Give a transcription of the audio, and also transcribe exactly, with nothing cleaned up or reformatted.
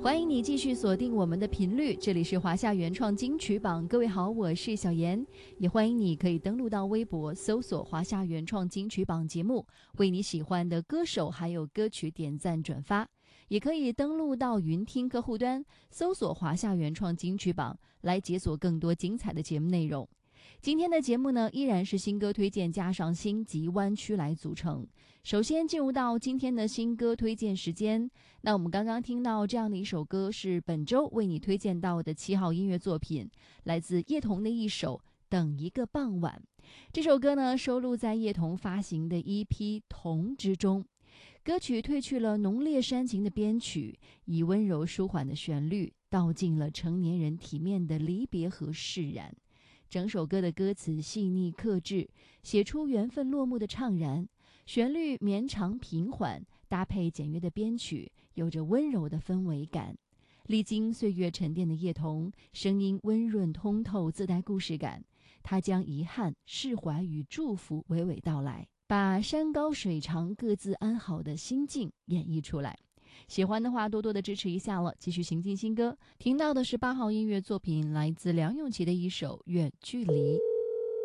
欢迎你继续锁定我们的频率，这里是华夏原创金曲榜。各位好，我是小妍，也欢迎你可以登录到微博搜索华夏原创金曲榜节目，为你喜欢的歌手还有歌曲点赞转发，也可以登录到云听客户端搜索华夏原创金曲榜来解锁更多精彩的节目内容。今天的节目呢，依然是新歌推荐加上星级湾区来组成。首先进入到今天的新歌推荐时间，那我们刚刚听到这样的一首歌，是本周为你推荐到的七号音乐作品，来自叶童的一首《等一个傍晚》。这首歌呢，收录在叶童发行的 E P《童》之中。歌曲褪去了浓烈煽情的编曲，以温柔舒缓的旋律，道尽了成年人体面的离别和释然。整首歌的歌词细腻克制，写出缘分落幕的怅然，旋律绵长平缓，搭配简约的编曲，有着温柔的氛围感。历经岁月沉淀的叶童，声音温润通透，自带故事感。他将遗憾、释怀与祝福娓娓道来，把山高水长各自安好的心境演绎出来。喜欢的话多多的支持一下了。继续行进新歌，听到的是八号音乐作品，来自梁咏琪的一首《远距离》。